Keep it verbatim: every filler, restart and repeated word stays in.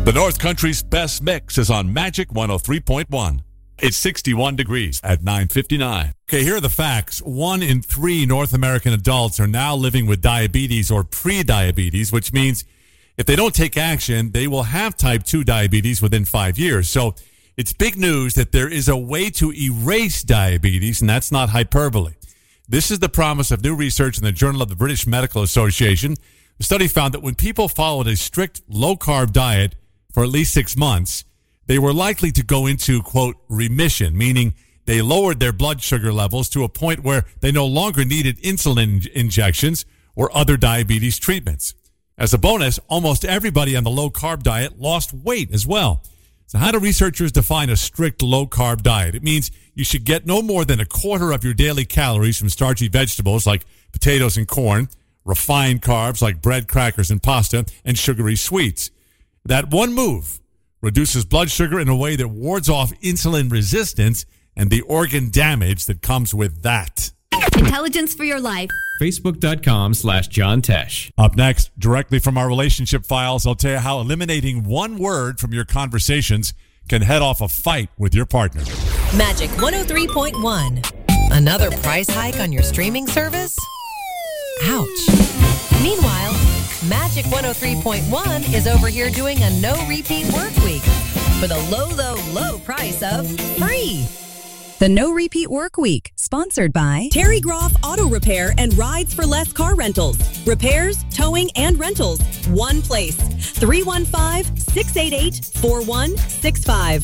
The North Country's best mix is on Magic one oh three point one. It's sixty-one degrees at nine fifty-nine. Okay, here are the facts. One in three North American adults are now living with diabetes or pre-diabetes, which means if they don't take action, they will have type two diabetes within five years. So it's big news that there is a way to erase diabetes, and that's not hyperbole. This is the promise of new research in the Journal of the British Medical Association. The study found that when people followed a strict low-carb diet for at least six months, they were likely to go into, quote, remission, meaning they lowered their blood sugar levels to a point where they no longer needed insulin injections or other diabetes treatments. As a bonus, almost everybody on the low-carb diet lost weight as well. So how do researchers define a strict low-carb diet? It means you should get no more than a quarter of your daily calories from starchy vegetables like potatoes and corn, refined carbs like bread, crackers, and pasta, and sugary sweets. That one move reduces blood sugar in a way that wards off insulin resistance and the organ damage that comes with that. Intelligence for your life. Facebook.com slash John Tesh. Up next, directly from our relationship files, I'll tell you how eliminating one word from your conversations can head off a fight with your partner. Magic one oh three point one. Another price hike on your streaming service? Ouch. Meanwhile, Magic one oh three point one is over here doing a no-repeat work week for the low, low, low price of free. The No Repeat Work Week, sponsored by Terry Groff Auto Repair and Rides for Less Car Rentals. Repairs, towing, and rentals. One place. three one five, six eight eight, four one six five.